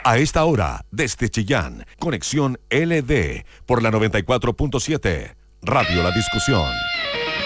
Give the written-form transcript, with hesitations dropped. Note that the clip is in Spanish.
A esta hora, desde Chillán, conexión LD por la 94.7, Radio La Discusión.